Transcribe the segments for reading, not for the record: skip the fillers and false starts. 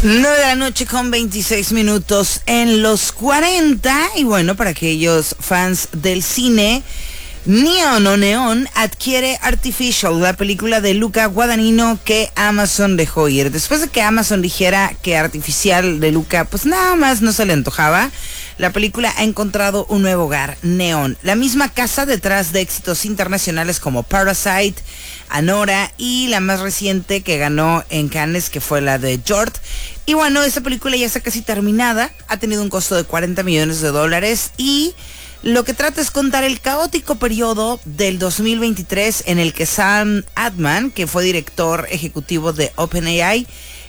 9 de la noche con 26 minutos en los 40. Y bueno, para aquellos fans del cine, Neon adquiere Artificial, la película de Luca Guadagnino que Amazon dejó ir. Después de que Amazon dijera que Artificial de Luca pues nada más no se le antojaba, la película ha encontrado un nuevo hogar, Neon, la misma casa detrás de éxitos internacionales como Parasite, Anora y la más reciente que ganó en Cannes, que fue la de Jord. Y bueno, esta película ya está casi terminada, ha tenido un costo de $40 millones y lo que trata es contar el caótico periodo del 2023 en el que Sam Altman, que fue director ejecutivo de OpenAI,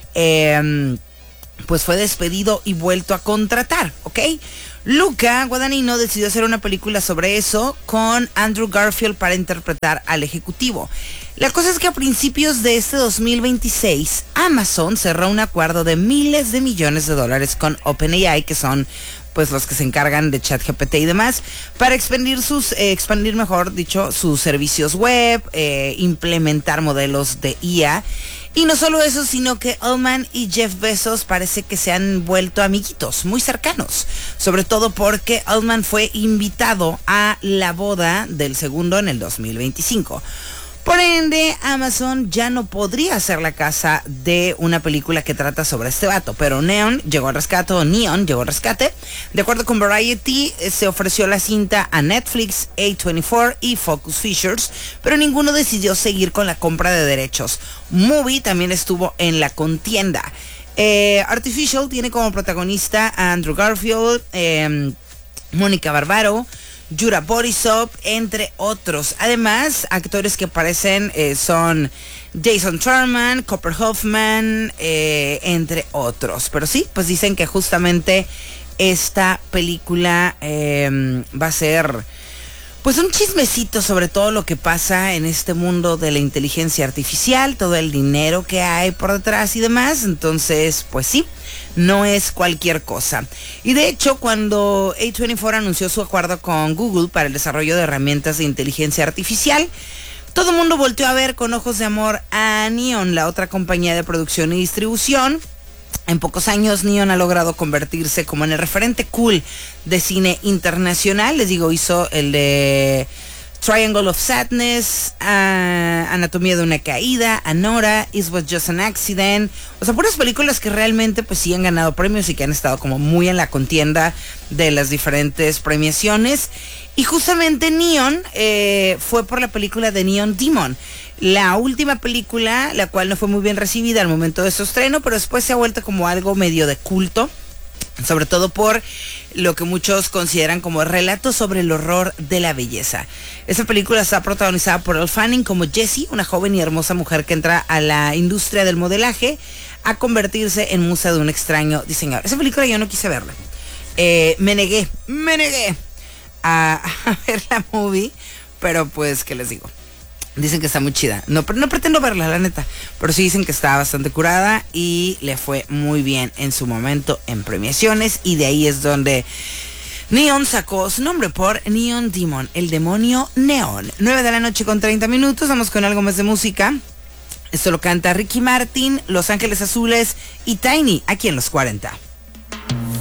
pues fue despedido y vuelto a contratar, ¿ok? Luca Guadagnino decidió hacer una película sobre eso con Andrew Garfield para interpretar al ejecutivo. La cosa es que a principios de este 2026, Amazon cerró un acuerdo de miles de millones de dólares con OpenAI, que son pues los que se encargan de ChatGPT y demás, para expandir mejor dicho, sus servicios web, implementar modelos de IA. Y no solo eso, sino que Altman y Jeff Bezos parece que se han vuelto amiguitos, muy cercanos. Sobre todo porque Altman fue invitado a la boda del segundo en el 2025. Por ende, Amazon ya no podría ser la casa de una película que trata sobre este vato, pero Neon llegó al rescate. De acuerdo con Variety, se ofreció la cinta a Netflix, A24 y Focus Features, pero ninguno decidió seguir con la compra de derechos. Movie también estuvo en la contienda. Artificial tiene como protagonista a Andrew Garfield, Mónica Barbaro, Yura Borisov, entre otros. Además, actores que aparecen son Jason Thurman, Cooper Hoffman, entre otros. Pero sí, pues dicen que justamente esta película va a ser pues un chismecito sobre todo lo que pasa en este mundo de la inteligencia artificial, todo el dinero que hay por detrás y demás. Entonces, pues sí, no es cualquier cosa. Y de hecho, cuando A24 anunció su acuerdo con Google para el desarrollo de herramientas de inteligencia artificial, todo el mundo volteó a ver con ojos de amor a Neon, la otra compañía de producción y distribución. En pocos años, Neon ha logrado convertirse como en el referente cool de cine internacional. Les digo, hizo el de Triangle of Sadness, Anatomía de una caída, Anora, It Was Just an Accident. O sea, puras películas que realmente pues sí han ganado premios y que han estado como muy en la contienda de las diferentes premiaciones. Y justamente Neon fue por la película de Neon Demon, la última película, la cual no fue muy bien recibida al momento de su estreno, pero después se ha vuelto como algo medio de culto, sobre todo por lo que muchos consideran como relato sobre el horror de la belleza. Esta película está protagonizada por Elle Fanning como Jessie, una joven y hermosa mujer que entra a la industria del modelaje a convertirse en musa de un extraño diseñador. Esa película yo no quise verla. Me negué a ver la movie, pero pues, ¿qué les digo? Dicen que está muy chida. No pretendo verla, la neta. Pero sí dicen que está bastante curada y le fue muy bien en su momento en premiaciones. Y de ahí es donde Neon sacó su nombre por Neon Demon, el demonio Neon. 9 de la noche con 30 minutos. Vamos con algo más de música. Esto lo canta Ricky Martin, Los Ángeles Azules y Tiny, aquí en los 40.